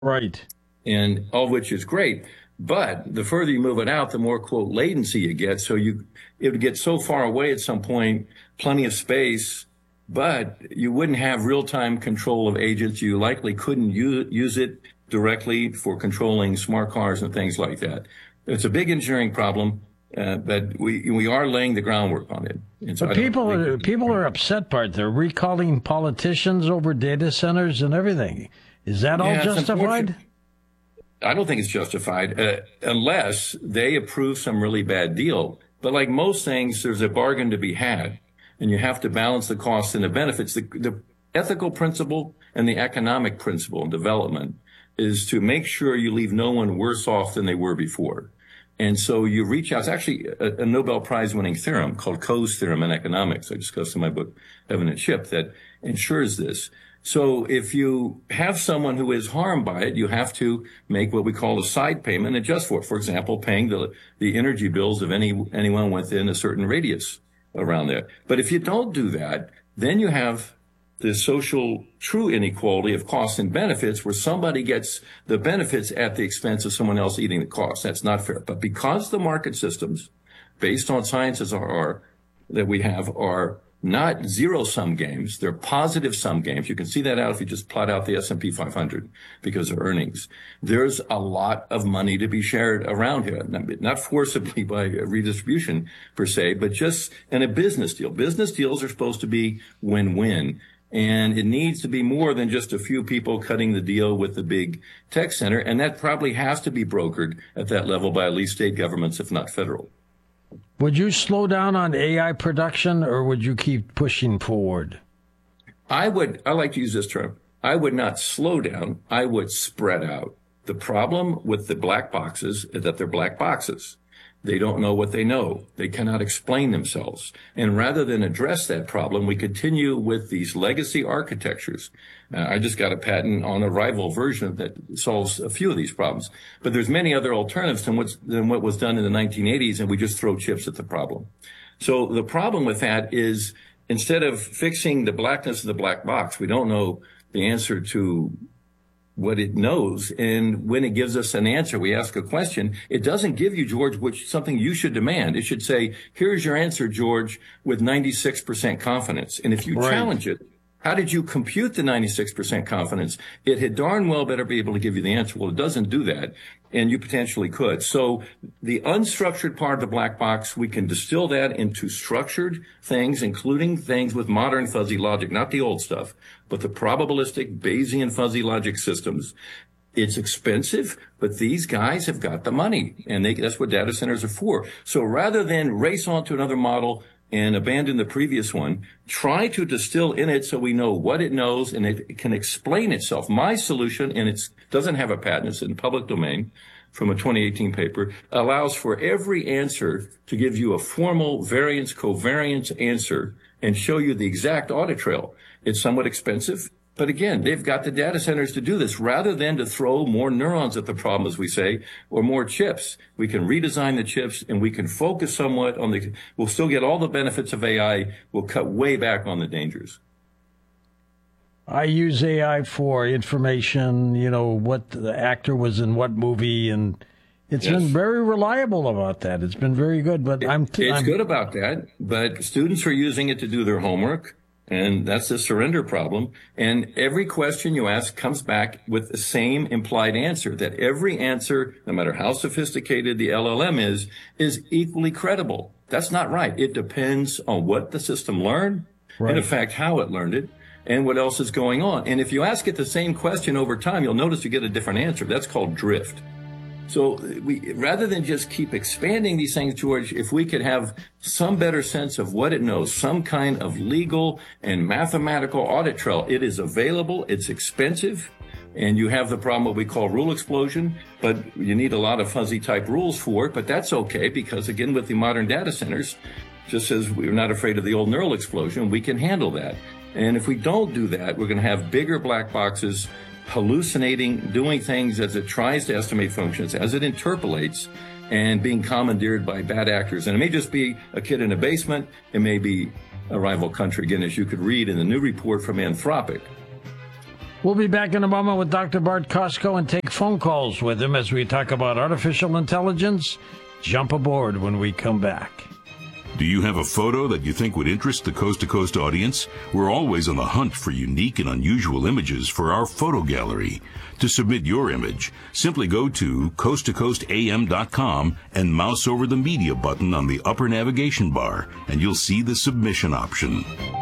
Right. and all of which is great. But the further you move it out, the more quote latency you get. So it would get so far away at some point, plenty of space, but you wouldn't have real-time control of agents. You likely couldn't use it directly for controlling smart cars and things like that. It's a big engineering problem, but we are laying the groundwork on it. And so But people are upset, Bart. They're recalling politicians over data centers and everything. Is that all justified? I don't think it's justified unless they approve some really bad deal. But like most things, there's a bargain to be had, and you have to balance the costs and the benefits. The ethical principle and the economic principle in development is to make sure you leave no one worse off than they were before. And so you reach out. It's actually a Nobel Prize winning theorem called Coe's theorem in economics. I discussed in my book, Heaven and Ship, that ensures this. So if you have someone who is harmed by it, you have to make what we call a side payment and adjust for it. For example, paying the energy bills of anyone within a certain radius around there. But if you don't do that, then you have the social true inequality of costs and benefits where somebody gets the benefits at the expense of someone else eating the costs. That's not fair. But because the market systems based on sciences that we have are not zero-sum games. They're positive-sum games. You can see that out if you just plot out the S&P 500 because of earnings. There's a lot of money to be shared around here, not forcibly by redistribution per se, but just in a business deal. Business deals are supposed to be win-win. And it needs to be more than just a few people cutting the deal with the big tech center. And that probably has to be brokered at that level by at least state governments, if not federal. Would you slow down on AI production, or would you keep pushing forward? I like to use this term. I would not slow down. I would spread out. The problem with the black boxes is that they're black boxes. They don't know what they know. They cannot explain themselves. And rather than address that problem, we continue with these legacy architectures. I just got a patent on a rival version that solves a few of these problems. But there's many other alternatives than what was done in the 1980s, and we just throw chips at the problem. So the problem with that is instead of fixing the blackness of the black box, we don't know the answer to what it knows. And when it gives us an answer, we ask a question. It doesn't give you, George, something you should demand. It should say, here's your answer, George, with 96% confidence. And if you challenge it, how did you compute the 96% confidence? It had darn well better be able to give you the answer. Well, it doesn't do that, and you potentially could. So the unstructured part of the black box, we can distill that into structured things, including things with modern fuzzy logic, not the old stuff, but the probabilistic Bayesian fuzzy logic systems. It's expensive, but these guys have got the money, and that's what data centers are for. So rather than race on to another model and abandon the previous one, try to distill in it so we know what it knows and it can explain itself. My solution, and it doesn't have a patent, it's in public domain from a 2018 paper, allows for every answer to give you a formal variance covariance answer and show you the exact audit trail. It's somewhat expensive, but again, they've got the data centers to do this. Rather than to throw more neurons at the problem, as we say, or more chips, we can redesign the chips and we can focus somewhat on we'll still get all the benefits of AI. We'll cut way back on the dangers. I use AI for information, what the actor was in what movie, and it's been very reliable about that. It's been very good, but it's good about that, but students are using it to do their homework. And that's the surrender problem. And every question you ask comes back with the same implied answer, that every answer, no matter how sophisticated the LLM is equally credible. That's not right. It depends on what the system learned, and in fact, how it learned it, and what else is going on. And if you ask it the same question over time, you'll notice you get a different answer. That's called drift. So rather than just keep expanding these things, George, if we could have some better sense of what it knows, some kind of legal and mathematical audit trail, it is available, it's expensive, and you have the problem what we call rule explosion, but you need a lot of fuzzy type rules for it, but that's okay because, again, with the modern data centers, just as we're not afraid of the old neural explosion, we can handle that. And if we don't do that, we're going to have bigger black boxes hallucinating, doing things as it tries to estimate functions, as it interpolates, and being commandeered by bad actors. And it may just be a kid in a basement. It may be a rival country, again, as you could read in the new report from Anthropic. We'll be back in a moment with Dr. Bart Costco and take phone calls with him as we talk about artificial intelligence. Jump aboard when we come back. Do you have a photo that you think would interest the Coast to Coast audience? We're always on the hunt for unique and unusual images for our photo gallery. To submit your image, simply go to coasttocoastam.com and mouse over the media button on the upper navigation bar, and you'll see the submission option.